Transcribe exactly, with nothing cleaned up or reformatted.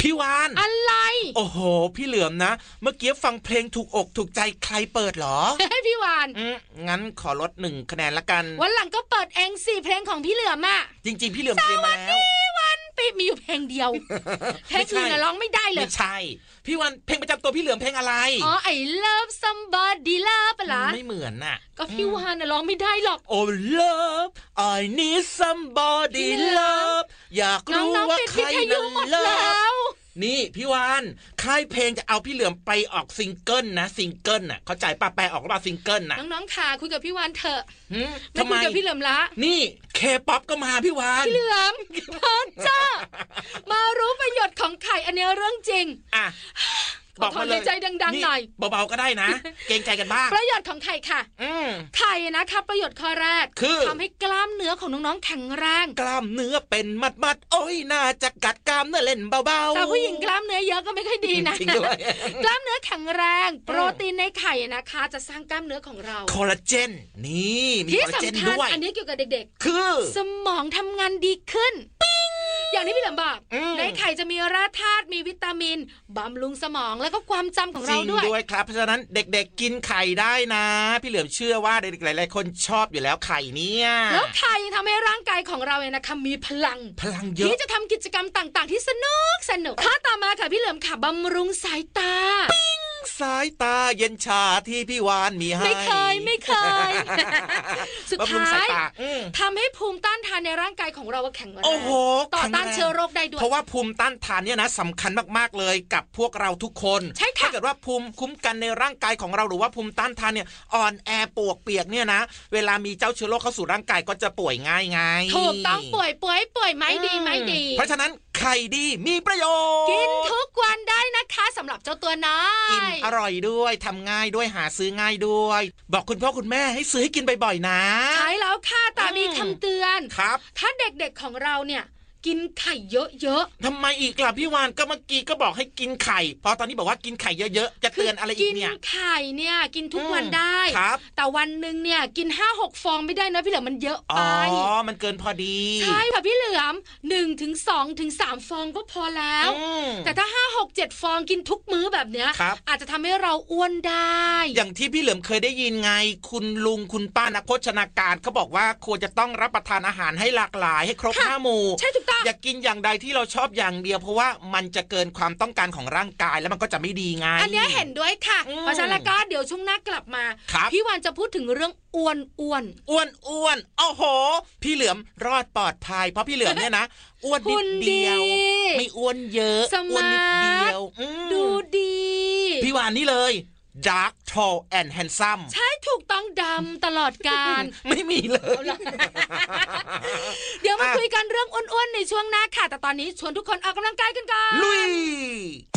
พี่วานอะไรโอ้โหพี่เหลือมนะเมื่อกี้ฟังเพลงถูกอกถูกใจใครเปิดหรอให้พี่วานงั้นขอลดหนึ่งคะแนนละกันวันหลังก็เปิดเองสิเพลงของพี่เหลือมอ่ะจริงๆพี่เหลือมเตรียมมาแล้ววันปีมีอยู่เพลงเดียวเพลงอื่นน่ะร้องไม่ได้เลยไม่ใช่พี่วันเพลงประจำตัวพี่เหลือมเพลงอะไรอ๋อ I love somebody love ป่ะล่ะไม่เหมือนน่ะก็พี่วานน่ะร้องไม่ได้หรอก Oh love I need somebody love อยากรู้ว่าใครนั้น love นี่พี่วานค่ายเพลงจะเอาพี่เหลือมไปออกซิงเกิลนะซิงเกิลน่ะเข้าใจป่ะแปลออกหรือเปล่าซิงเกิลน่ะน้องๆค่ะคุยกับพี่วานเถอะทำไมคุยกับพี่เหลือมละนี่เคป๊อปก็มาพี่วานพี่เหลือมพอจ้ามารู้ประโยชน์ของไข่อันนี้เรื่องจริงอ่ะบอกมาเลยใจดังๆหน่อยเบาๆก็ได้นะเกรงใจกันบ้างประโยชน์ของไข่ค่ะไข่นะคะประโยชน์ข้อแรกคือทำให้กล้ามเนื้อของน้องๆแข็งแรงกล้ามเนื้อเป็นมัดๆโอ้ยน่าจะกัดกล้ามเนื้อเล่นเบาๆแต่ผู้หญิงกล้ามเนื้อเยอะก็ไม่ค่อยดีนะจริงด้วยกล้ามเนื้อแข็งแรงโปรตีนในไข่นะคะจะสร้างกล้ามเนื้อของเราคอลลาเจนนี่มีคอลลาเจนด้วยอันนี้เกี่ยวกับเด็กๆคือสมองทำงานดีขึ้นปิ๊งอย่างที่พี่เหลือมบอกในไข่จะมีแร่ธาตุมีวิตามินบำรุงสมองแล้วก็ความจำของเราด้วยด้วยครับเพราะฉะนั้นเด็กๆกินไข่ได้นะพี่เหลือมเชื่อว่าเด็กๆหลายๆคนชอบอยู่แล้วไข่เนี่ยแล้วไข่ทำให้ร่างกายของเราเนี่ยนะคะมีพลังพลังเยอะที่จะทำกิจกรรมต่างๆที่สนุกสนุกข้อต่อมาค่ะพี่เหลือมค่ะบำรุงสายตาปิ้งสายตาเย็นชาที่พี่วานมีให้ไม่เคยไม่เคยสุดท้ายทำให้ภูมิต้านทานในร่างกายของเราแข็งแรงต่อต้านเชื้อโรคได้ด้วยเพราะว่าภูมิต้านทานเนี่ยนะสำคัญมากๆเลยกับพวกเราทุกคนถ้าเกิดว่าภูมิคุ้มกันในร่างกายของเราหรือว่าภูมิต้านทานเนี่ยอ่อนแอปวกเปียกเนี่ยนะเวลามีเจ้าเชื้อโรคเข้าสู่ร่างกายก็จะป่วยง่ายไงถูกต้องป่วยป่วยป่วยไม่ดีไม่ดีเพราะฉะนั้นไข่ดีมีประโยชน์กินทุกวันได้นะคะสำหรับเจ้าตัวน้อยอิ่มอร่อยด้วยทำง่ายด้วยหาซื้อง่ายด้วยบอกคุณพ่อคุณแม่ให้ซื้อให้กินบ่อยๆนะใช่แล้วค่ะแต่มีคำเตือนครับถ้าเด็กๆของเราเนี่ยกินไข่เยอะๆทำไมอีกล่ะพี่วานก็เมื่อกี้ก็บอกให้กินไข่พอตอนนี้บอกว่ากินไข่เยอะๆจะเตือนอะไรอีกเนี่ยกินไข่เนี่ยกินทุกวันได้ครับแต่วันนึงเนี่ยกิน ห้าหก ฟองไม่ได้นะพี่เหลือมมันเยอะไปอ๋อมันเกินพอดีใช่ค่ะพี่เหลือม หนึ่งถึงสองถึงสาม ฟองก็พอแล้วแต่ถ้า ห้า หก เจ็ด ฟองกินทุกมื้อแบบเนี้ยอาจจะทำให้เราอ้วนได้อย่างที่พี่เหลือมเคยได้ยินไงคุณลุงคุณป้านักโภชนาการเขาบอกว่าควรจะต้องรับประทานอาหารให้หลากหลายให้ครบห้าหมู่ใช่ถูกต้องอย่ากินอย่างใดที่เราชอบอย่างเดียวเพราะว่ามันจะเกินความต้องการของร่างกายแล้วมันก็จะไม่ดีไงอันนี้เห็นด้วยค่ะเพราะฉะนั้นก็เดี๋ยวช่วงหน้ากลับมาพี่วานจะพูดถึงเรื่องอ้วนอ้วนอ้วนอ้วนโอ้โหพี่เหลือมรอดปลอดภัยเพราะพี่เหลือมเนี่ยนะอ้วนนิดเดียวไม่อ้วนเยอะอ้วนนิดเดียวดูดีพี่วานนี่เลย Dark Tall and Handsome ใช่ถูกต้องดำตลอดกาลไม่มีเลยเดี๋ยวมาคุยกันเรื่องอ้วนๆในช่วงหน้าค่ะแต่ตอนนี้ชวนทุกคนออกกำลังกายกันก่อนลุย